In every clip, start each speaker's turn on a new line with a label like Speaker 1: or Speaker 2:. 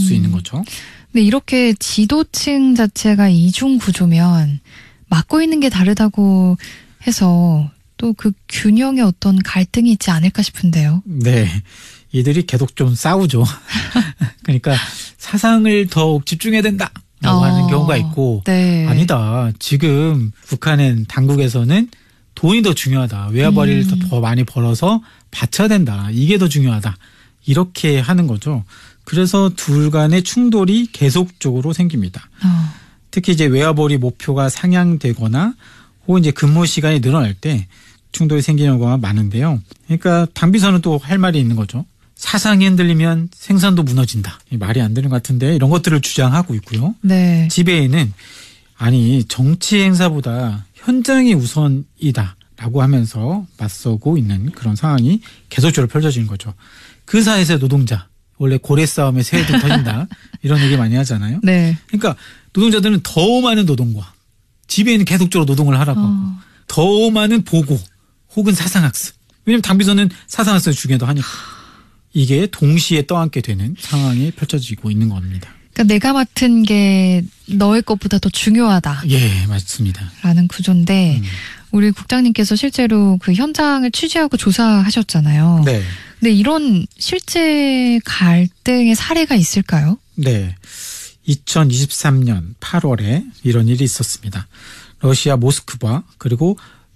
Speaker 1: 수 있는 거죠.
Speaker 2: 근데 이렇게 지도층 자체가 이중 구조면 맡고 있는 게 다르다고 해서 또 그 균형에 어떤 갈등이 있지 않을까 싶은데요.
Speaker 1: 네. 이들이 계속 좀 싸우죠. 그러니까 사상을 더욱 집중해야 된다라고 하는 경우가 있고
Speaker 2: 네.
Speaker 1: 아니다. 지금 북한은 당국에서는 돈이 더 중요하다. 외화벌이를 더 많이 벌어서 바쳐야 된다. 이게 더 중요하다. 이렇게 하는 거죠. 그래서 둘 간의 충돌이 계속적으로 생깁니다. 특히 이제 외화벌이 목표가 상향되거나 혹은 이제 근무 시간이 늘어날 때 충돌이 생기는 경우가 많은데요. 그러니까 당비서는 또 할 말이 있는 거죠. 사상이 흔들리면 생산도 무너진다. 말이 안 되는 것 같은데 이런 것들을 주장하고 있고요.
Speaker 2: 네.
Speaker 1: 지배인은 아니 정치 행사보다 현장이 우선이다라고 하면서 맞서고 있는 그런 상황이 계속적으로 펼쳐지는 거죠. 그 사이에서 노동자 원래 고래 싸움에 새해도 터진다 이런 얘기 많이 하잖아요.
Speaker 2: 네.
Speaker 1: 그러니까 노동자들은 더 많은 노동과 지배인은 계속적으로 노동을 하라고 하고 더 많은 보고 혹은 사상학습. 왜냐하면 당비서는 사상학습을 중요하다 하니까. 이게 동시에 떠안게 되는 상황이 펼쳐지고 있는 겁니다.
Speaker 2: 그러니까 내가 맡은 게 너의 것보다 더 중요하다.
Speaker 1: 예, 맞습니다.
Speaker 2: 라는 구조인데 우리 국장님께서 실제로 그 현장을 취재하고 조사하셨잖아요.
Speaker 1: 네.
Speaker 2: 근데 이런 실제 갈등의 사례가 있을까요?
Speaker 1: 네. 2023년 8월에 이런 일이 있었습니다. 러시아 모스크바 그리고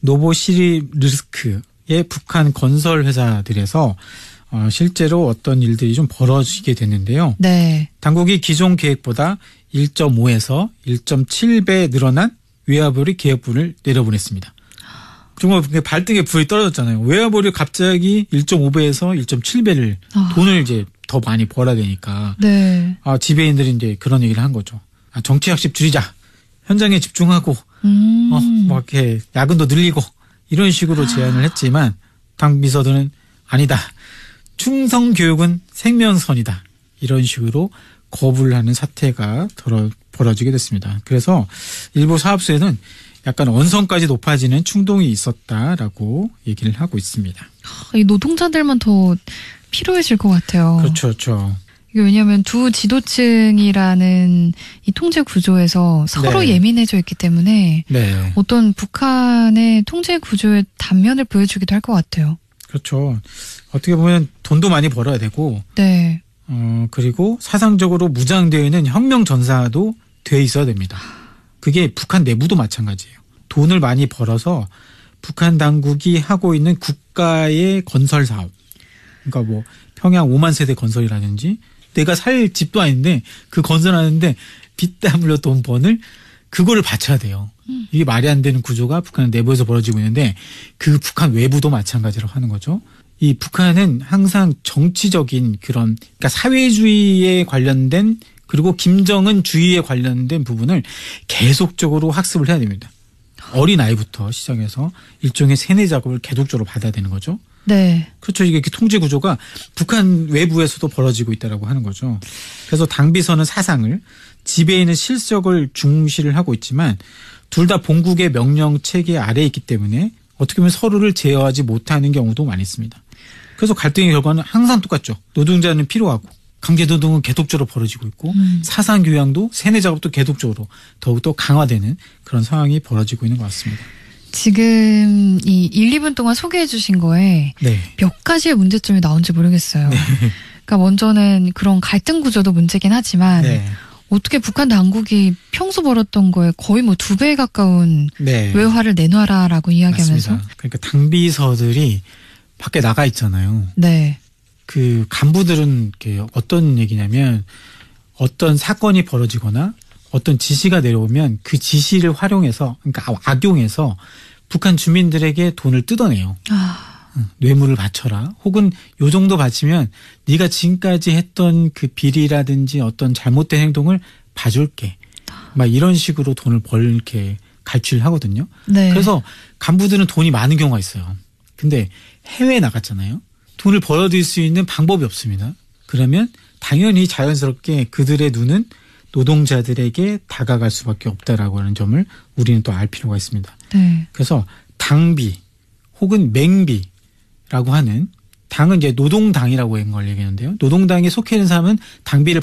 Speaker 1: 노보시리르스크의 북한 건설 회사들에서 실제로 어떤 일들이 좀 벌어지게 됐는데요.
Speaker 2: 네.
Speaker 1: 당국이 기존 계획보다 1.5에서 1.7배 늘어난 외화벌이 계획분을 내려보냈습니다. 정말 발등에 불이 떨어졌잖아요. 외화벌이 갑자기 1.5배에서 1.7배를 돈을 이제 더 많이 벌어야 되니까.
Speaker 2: 네.
Speaker 1: 지배인들이 이제 그런 얘기를 한 거죠. 정치 학습 줄이자. 현장에 집중하고 뭐 이렇게 야근도 늘리고 이런 식으로 제안을 했지만 당비서들은 아니다. 충성 교육은 생명선이다. 이런 식으로 거부를 하는 사태가 벌어지게 됐습니다. 그래서 일부 사업소에는 약간 언성까지 높아지는 충동이 있었다라고 얘기를 하고 있습니다.
Speaker 2: 이 노동자들만 더 필요해질 것 같아요.
Speaker 1: 그렇죠, 그렇죠.
Speaker 2: 이게 왜냐하면 두 지도층이라는 이 통제 구조에서 서로
Speaker 1: 네.
Speaker 2: 예민해져 있기 때문에
Speaker 1: 네.
Speaker 2: 어떤 북한의 통제 구조의 단면을 보여주기도 할 것 같아요.
Speaker 1: 그렇죠. 어떻게 보면 돈도 많이 벌어야 되고,
Speaker 2: 네.
Speaker 1: 그리고 사상적으로 무장되어 있는 혁명 전사도 돼 있어야 됩니다. 그게 북한 내부도 마찬가지예요. 돈을 많이 벌어서 북한 당국이 하고 있는 국가의 건설 사업, 그러니까 뭐 평양 5만 세대 건설이라든지 내가 살 집도 아닌데 그 건설하는데 빚 땀 흘려 돈 번을 그거를 바쳐야 돼요. 이게 말이 안 되는 구조가 북한 내부에서 벌어지고 있는데 그 북한 외부도 마찬가지로 하는 거죠. 이 북한은 항상 정치적인 그러니까 사회주의에 관련된 그리고 김정은주의에 관련된 부분을 계속적으로 학습을 해야 됩니다. 어린 아이부터 시작해서 일종의 세뇌 작업을 계속적으로 받아야 되는 거죠.
Speaker 2: 네.
Speaker 1: 그렇죠. 이게 통제 구조가 북한 외부에서도 벌어지고 있다라고 하는 거죠. 그래서 당비서는 사상을, 지배인은 실적을 중시를 하고 있지만 둘 다 본국의 명령 체계 아래에 있기 때문에 어떻게 보면 서로를 제어하지 못하는 경우도 많이 있습니다. 그래서 갈등의 결과는 항상 똑같죠. 노동자는 필요하고 강제노동은 계속적으로 벌어지고 있고 사상 교양도 세뇌 작업도 계속적으로 더욱더 강화되는 그런 상황이 벌어지고 있는 것 같습니다.
Speaker 2: 지금 이 1, 2분 동안 소개해 주신 거에
Speaker 1: 네.
Speaker 2: 몇 가지의 문제점이 나온지 모르겠어요.
Speaker 1: 네.
Speaker 2: 그러니까 먼저는 그런 갈등 구조도 문제긴 하지만
Speaker 1: 네.
Speaker 2: 어떻게 북한 당국이 평소 벌었던 거에 거의 뭐 2배에 가까운
Speaker 1: 네.
Speaker 2: 외화를 내놔라라고 이야기하면서.
Speaker 1: 맞습니다. 그러니까 당비서들이 밖에 나가 있잖아요.
Speaker 2: 네.
Speaker 1: 그 간부들은 이렇게 어떤 얘기냐면 어떤 사건이 벌어지거나 어떤 지시가 내려오면 그 지시를 활용해서 그러니까 악용해서 북한 주민들에게 돈을 뜯어내요. 뇌물을 바쳐라. 혹은 요 정도 바치면 네가 지금까지 했던 그 비리라든지 어떤 잘못된 행동을 봐줄게. 막 이런 식으로 돈을 벌게 갈취를 하거든요.
Speaker 2: 네.
Speaker 1: 그래서 간부들은 돈이 많은 경우가 있어요. 근데 해외에 나갔잖아요. 돈을 벌어들일 수 있는 방법이 없습니다. 그러면 당연히 자연스럽게 그들의 눈은 노동자들에게 다가갈 수밖에 없다라고 하는 점을 우리는 또 알 필요가 있습니다.
Speaker 2: 네.
Speaker 1: 그래서 당비 혹은 맹비라고 하는 당은 이제 노동당이라고 하는 걸 얘기하는데요. 노동당에 속해 있는 사람은 당비를